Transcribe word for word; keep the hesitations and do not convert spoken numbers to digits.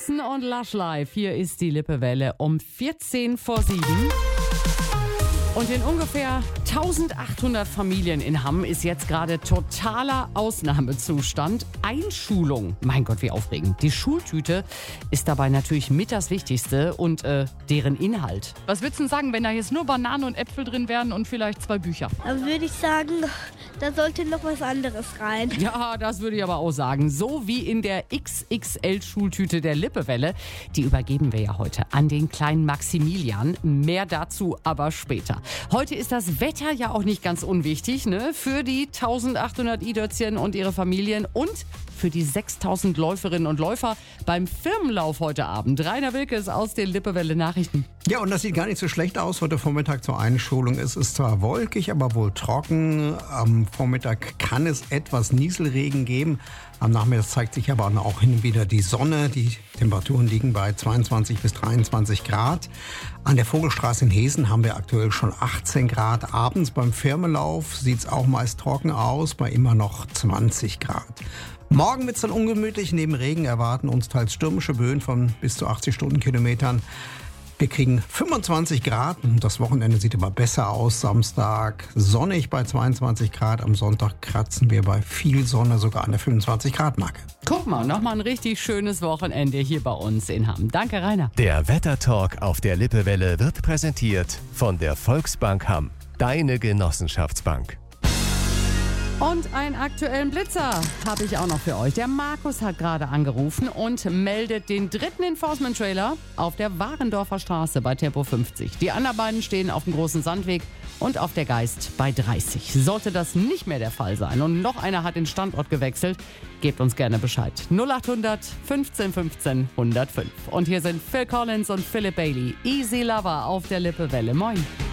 Flossen und Lush Life. Hier ist die Lippewelle um vierzehn vor sieben. Und in ungefähr eintausendachthundert Familien in Hamm ist jetzt gerade totaler Ausnahmezustand. Einschulung. Mein Gott, wie aufregend. Die Schultüte ist dabei natürlich mit das Wichtigste und äh, deren Inhalt. Was würdest du denn sagen, wenn da jetzt nur Bananen und Äpfel drin wären und vielleicht zwei Bücher? Dann würde ich sagen, da sollte noch was anderes rein. Ja, das würde ich aber auch sagen. So wie in der X X L-Schultüte der Lippewelle. Die übergeben wir ja heute an den kleinen Maximilian. Mehr dazu aber später. Heute ist das Wetter ja auch nicht ganz unwichtig, ne? Für die eintausendachthundert I-Dötzchen und ihre Familien und für die sechstausend Läuferinnen und Läufer beim Firmenlauf heute Abend. Rainer Wilkes aus den Lippewelle Nachrichten. Ja, und das sieht gar nicht so schlecht aus heute Vormittag zur Einschulung. Es ist zwar wolkig, aber wohl trocken. Am Vormittag kann es etwas Nieselregen geben. Am Nachmittag zeigt sich aber auch hin und wieder die Sonne. Die Temperaturen liegen bei zweiundzwanzig bis dreiundzwanzig Grad. An der Vogelstraße in Heesen haben wir aktuell schon achtzehn Grad. Abends beim Firmenlauf sieht es auch meist trocken aus, bei immer noch zwanzig Grad. Morgen wird es dann ungemütlich. Neben Regen erwarten uns teils stürmische Böen von bis zu achtzig Stundenkilometern. Wir kriegen fünfundzwanzig Grad. Das Wochenende sieht aber besser aus. Samstag sonnig bei zweiundzwanzig Grad. Am Sonntag kratzen wir bei viel Sonne sogar an der fünfundzwanzig Grad Marke. Guck mal, nochmal ein richtig schönes Wochenende hier bei uns in Hamm. Danke, Rainer. Der Wettertalk auf der Lippewelle wird präsentiert von der Volksbank Hamm. Deine Genossenschaftsbank. Und einen aktuellen Blitzer habe ich auch noch für euch. Der Markus hat gerade angerufen und meldet den dritten Enforcement-Trailer auf der Warendorfer Straße bei Tempo fünfzig. Die anderen beiden stehen auf dem großen Sandweg und auf der Geist bei dreißig. Sollte das nicht mehr der Fall sein und noch einer hat den Standort gewechselt, gebt uns gerne Bescheid. null acht hundert fünfzehn fünfzehn hundertfünf. Und hier sind Phil Collins und Philip Bailey. Easy Lover auf der Lippewelle. Moin.